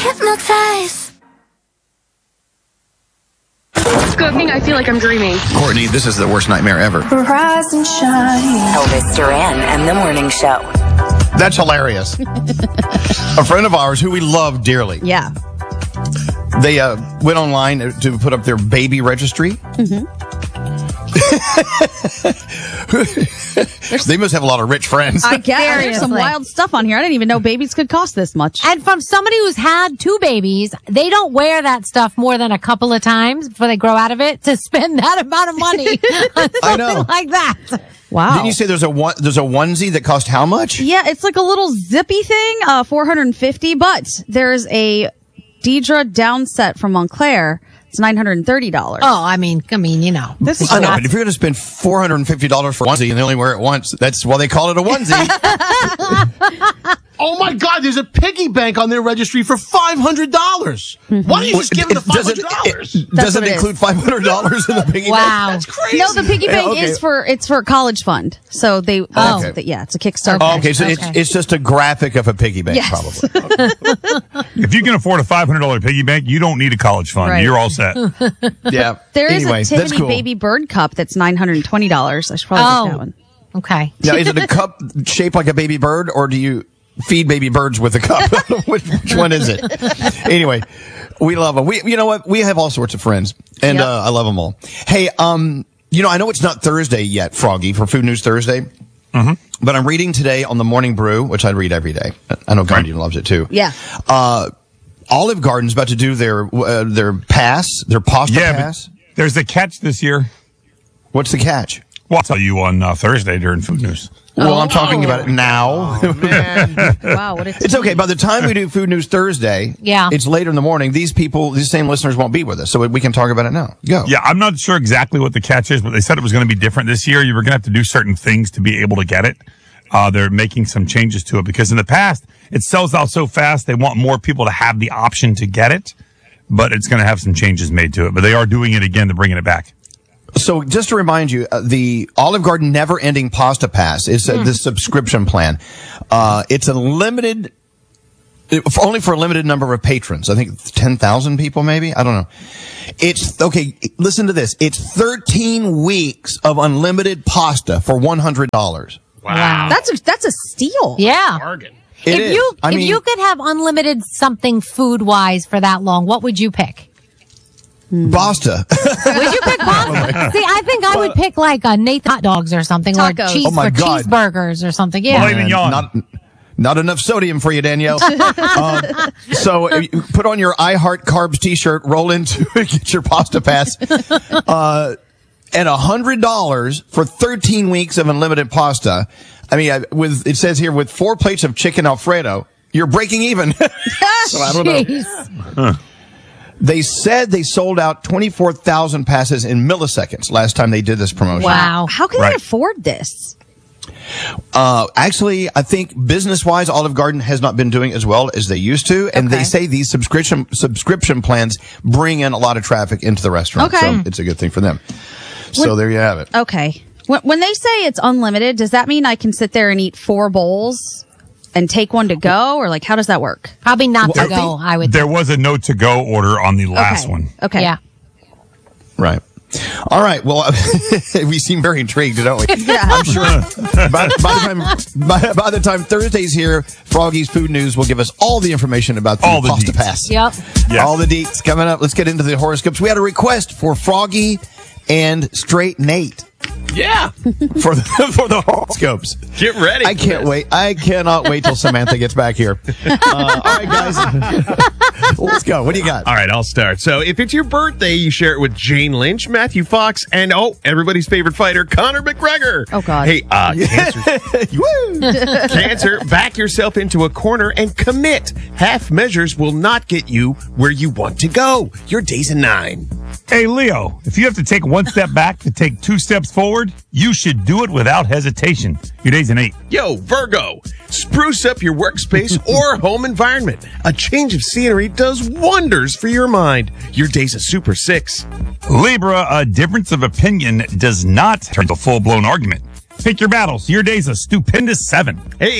hypnotized. Cooking, I feel like I'm dreaming. Courtney, this is the worst nightmare ever. Rise and shine. Elvis Duran and the Morning Show. That's hilarious. A friend of ours who we love dearly. Yeah. They went online to put up their baby registry. They must have a lot of rich friends. I guess there's some wild stuff on here. I didn't even know babies could cost this much. And from somebody who's had 2 babies, they don't wear that stuff more than a couple of times before they grow out of it to spend that amount of money on I know. something like that. Wow. Didn't you say there's a onesie that cost how much? Yeah, it's like a little zippy thing, $450, but there's a Deidre down set from Montclair. It's $930. Oh, I mean, you know. This is I know, but if you're going to spend $450 for a onesie and they only wear it once, that's why they call it a onesie. Oh my God, there's a piggy bank on their registry for $500. Why don't you just give them the $500? Does it include $500 in the piggy bank? Wow. That's crazy. No, the piggy bank okay. is for a college fund. So they, yeah, it's a Kickstarter. Oh, okay, so it's just a graphic of a piggy bank, Yes. probably. If you can afford a $500 piggy bank, you don't need a college fund. Right. You're all set. Yeah. There is Anyway, a that's Tiffany cool. baby bird cup that's $920. I should probably get that one. Okay. Now, is it a cup shaped like a baby bird, or do you feed baby birds with a cup? which one is it? Anyway, we love them. You know what? We have all sorts of friends, and Yep. I love them all. Hey, you know, I know it's not Thursday yet, Froggy, for Food News Thursday. But I'm reading today on the Morning Brew, which I read every day. I know Gandhi loves it too. Yeah. Olive Garden's about to do their pasta pass. But there's a catch this year. What's the catch? Well, I'll tell you on Thursday during Food News. Well, I'm talking about it now. Wow, what a It's okay. By the time we do Food News Thursday, it's later in the morning. These same listeners won't be with us, so we can talk about it now. Go. Yeah, I'm not sure exactly what the catch is, but they said it was going to be different this year. You were going to have to do certain things to be able to get it. They're making some changes to it because in the past, it sells out so fast, they want more people to have the option to get it, but it's going to have some changes made to it. But they are doing it again. They're bringing it back. So just to remind you, the Olive Garden Never Ending Pasta Pass is the subscription plan. It's only for a limited number of patrons. I think 10,000 people, maybe. I don't know. It's okay. Listen to this. It's 13 weeks of unlimited pasta for $100. Wow. That's a steal. Yeah. Bargain. If you could have unlimited something food-wise for that long, what would you pick? Pasta. Would you pick pasta? See, I think I would pick like a Nathan hot dogs or something, or Tacos. Oh my God. cheeseburgers or something. Yeah. Well, even yawn. Not enough sodium for you, Danielle. So you put on your I Heart Carbs t-shirt, roll into get your pasta pass. At $100 for 13 weeks of unlimited pasta. I mean, it says here with 4 plates of chicken Alfredo, you're breaking even. So I don't know. They said they sold out 24,000 passes in milliseconds last time they did this promotion. Wow. How can they afford this? Actually, I think business-wise, Olive Garden has not been doing as well as they used to, and they say these subscription plans bring in a lot of traffic into the restaurant. Okay. So it's a good thing for them. So there you have it. Okay. When they say it's unlimited, does that mean I can sit there and eat 4 bowls and take one to go, or like how does that work? Probably not to go, I would There was a no to go order on the last one. Okay. Yeah. Right. All right. Well, we seem very intrigued, don't we? Yeah. I'm sure by the time Thursday's here, Froggy's Food News will give us all the information about the All the pasta deets. pass. Yep. Yes. All the deets coming up. Let's get into the horoscopes. We had a request for Froggy and Straight Nate. Yeah. For the horoscopes. Get ready. I can't wait. I cannot wait till Samantha gets back here. All right, guys. Let's go. What do you got? All right, I'll start. So if it's your birthday, you share it with Jane Lynch, Matthew Fox, and everybody's favorite fighter, Conor McGregor. Oh, God. Hey, Cancer. Cancer, back yourself into a corner and commit. Half measures will not get you where you want to go. Your day's a 9. Hey, Leo, if you have to take 1 step back to take 2 steps forward, you should do it without hesitation. Your day's an 8. Yo, Virgo, spruce up your workspace or home environment. A change of scenery does wonders for your mind. Your day's a super 6. Libra, a difference of opinion does not turn to a full-blown argument. Pick your battles. Your day's a stupendous 7. Hey,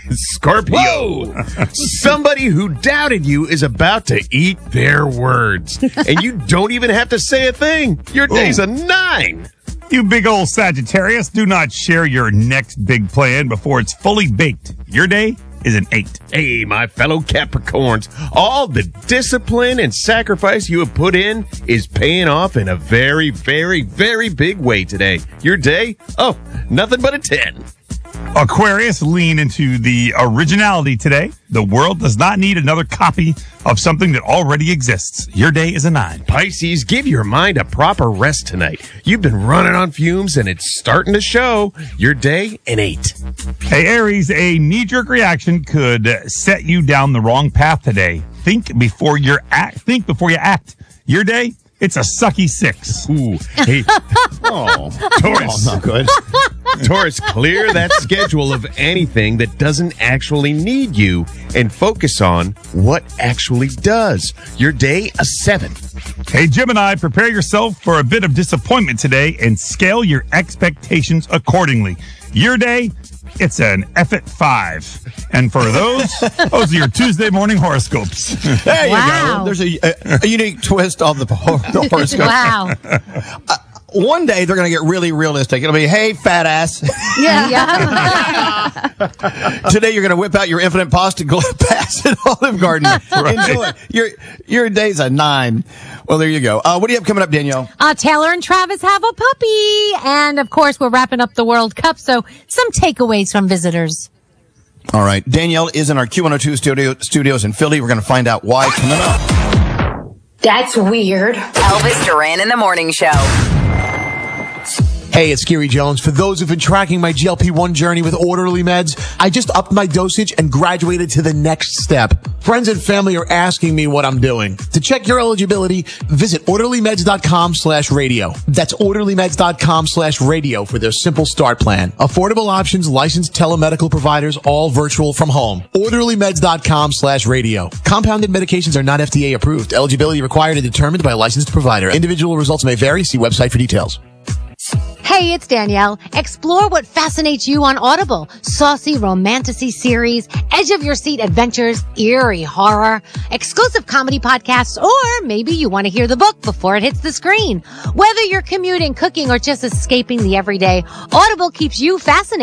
Scorpio. Somebody who doubted you is about to eat their words. And you don't even have to say a thing. Your day's a 9. You big old Sagittarius, do not share your next big plan before it's fully baked. Your day is an 8. Hey, my fellow Capricorns, all the discipline and sacrifice you have put in is paying off in a very, very, very big way today. Your day? Oh, nothing but a 10. Aquarius, lean into the originality today. The world does not need another copy of something that already exists. Your day is a 9. Pisces, give your mind a proper rest tonight. You've been running on fumes and it's starting to show. Your day, an 8. Hey, Aries, a knee-jerk reaction could set you down the wrong path today. Think before you act. Your day, it's a sucky 6. Ooh, hey, Taurus. Not good. Taurus, clear that schedule of anything that doesn't actually need you and focus on what actually does. Your day, a 7. Hey, Gemini, prepare yourself for a bit of disappointment today and scale your expectations accordingly. Your day, it's an F at 5. And for those are your Tuesday morning horoscopes. There you Wow. go. There's a unique twist on the horoscope. Wow. One day they're going to get really realistic. It'll be, hey, fat ass. Yeah. Today you're going to whip out your infinite pasta pass at Olive Garden. Enjoy. Your day's a 9. Well, there you go. What do you have coming up, Danielle? Taylor and Travis have a puppy. And of course, we're wrapping up the World Cup. So some takeaways from visitors. All right. Danielle is in our Q102 studios in Philly. We're going to find out why coming up. That's weird. Elvis Duran in the Morning Show. Hey, it's Gary Jones. For those who've been tracking my GLP-1 journey with Orderly Meds, I just upped my dosage and graduated to the next step. Friends and family are asking me what I'm doing. To check your eligibility, visit orderlymeds.com/radio. That's orderlymeds.com/radio for their simple start plan. Affordable options, licensed telemedical providers, all virtual from home. orderlymeds.com/radio. Compounded medications are not FDA approved. Eligibility required and determined by a licensed provider. Individual results may vary. See website for details. Hey, it's Danielle. Explore what fascinates you on Audible. Saucy romantasy series, edge of your seat adventures, eerie horror, exclusive comedy podcasts, or maybe you want to hear the book before it hits the screen. Whether you're commuting, cooking, or just escaping the everyday, Audible keeps you fascinated